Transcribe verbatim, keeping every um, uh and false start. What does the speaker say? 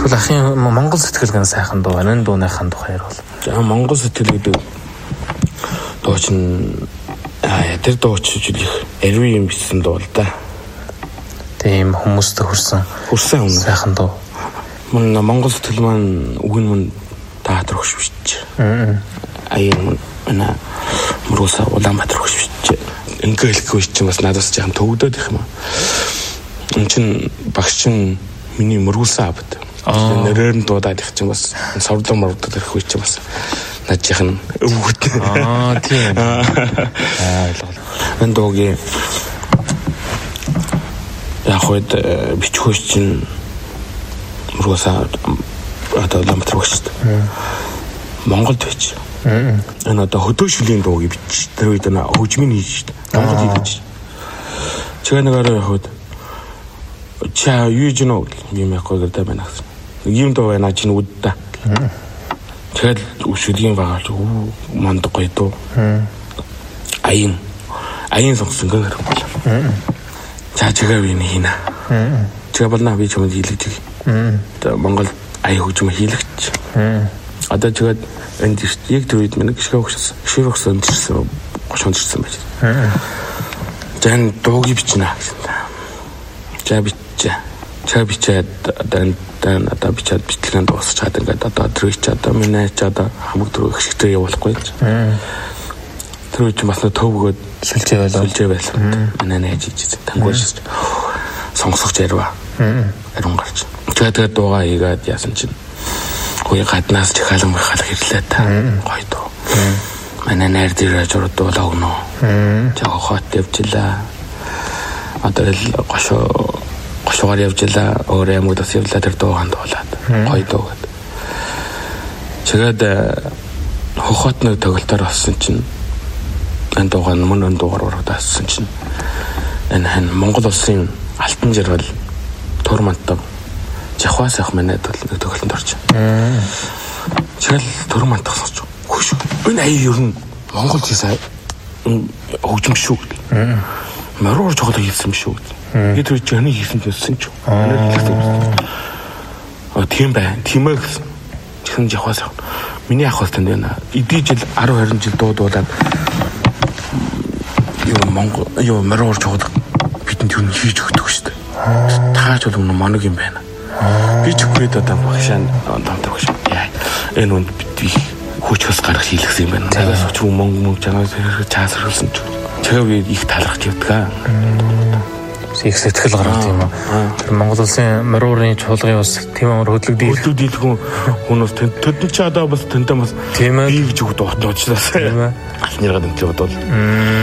Тэгвэл ахын Монгол сэтгэл гэн сайхан дуу байна. Энэ дууныхан тухайр бол. За Монгол сэтгэл гэдэг дуу чинь аа тэр дуу чинь их ариун юм бичсэн дуу л да. Тийм хүмүүстээ хүрсэн. Хүрсэн юм сайхан дуу. Мөн Монгол сэтгэл маань үг нь мөн театр өгш бичиж. Аа. Аян мана Мөрөөсө Улаанбаатар өгш бичиж. Ингээ хэлэхгүй чинь бас надаас жаахан төгдөд их юм. Энд чинь багш чинь миний Мөрөөсө авд. Нэрээр нь дуудаад их чинь бас савдлаг мордод ирэхгүй чинь бас над жаахан өвгөт. Аа тийм. Аа ойлголоо. Энэ дуугийн яг хойд бичхүүч чинь Мөрөөсө одоо Улаанбаатар өгш. Монголд байж. Энэ одоо хөдөө шүлийн дууг бич. Тэр үед нэ хөгжмийн хийж шүү дээ. Монгол хийж. Чигээ нэгээр явахад чаа юу ч нөө юм яахгүй гэдэг байна. Ийм дуу байна чинь үддээ. Тэгэл шүлийн байгаа л манд гоё дуу. Аян. Аян сонссон гэнэ бол. За чигээ би хийнэ. Чигээ болно би ч юм хийлгэж. Тэгээ Монгол аян хөгжмө хийлгэж. Одоо чигээ энд яг тэр үед нэг гიშгэ өгсөн. Гიშэр өгсөн дэрсэн гошонд дэрсэн байж. Жан дууги бичнэ гэсэн. За бичээ. За бичээд дан дан одоо бичээд бичлэгэн дуусчаад ингээд одоо тэр их ч одоо минь ч одоо хамаг дөрөв их шигтэй явуулахгүй ч. Тэр үед бас нөө төвгөөд сүлжээ байлаа. Сүлжээ байлаа. Манай нээж хийж тангуйш. Сонгосгоч ярва. Ариун гарч. Тэгээд дуугаа хийгээд яасан чинь ой гаднаас чихалан махал хэрлээ та. Гоё доо. Манай найр дээр журдуулаа өгнө. Жаа хот явжлаа. Одоо л гошоо гошоор явжлаа. Өөр юм удаас явлаа тэр дууганд болоод. Гоё доо гэд. Чигээд хохот нэг тоглолтоор болсон чинь энэ дуугаа мөн энэ дуугаар урагдаасан чинь энэ хэн Монгол улсын алтан жаргал турмантав жахвас ах манайд бол нэг төгөлөнд орж. Чигээр турмантах сонсч. Хөш. Энэ аяа ер нь Монгол хийсэн хөгжим шүү. Маруур жогол хийсэн шүү. Бид тэр жаны хийсэн гэсэн ч. Аа тийм бай. Тийм ээ гэсэн. Чихэн жахвас ах. Миний ах бол тэнд байна. Эдийн жил арав харин жил дуудуулаад юу Монгол юу маруур жогол бидэнд юу хийж өгдөг шүү дээ. Тааж бол өмнө моног юм байна. Би ч үгүй одоо багшаа онтомтой багш. Яа. Энэ үнд би хүчээс гарах хийлгсэн юм байна. Цагаас ч мөнгө мөнгө чанаас чаасруулсан ч. Тэгээ би их талархаж явдаг. Их сэтгэл гаргад юм аа. Тэр Монгол улсын маруурын чуулгын бас тийм амар хөдлөгдөж хөдлөгдөж хүмүүс төдөн ч одоо бас тэнтэй бас би гэж өгд утгаачлаа. Аль нэргээд энэ бодвол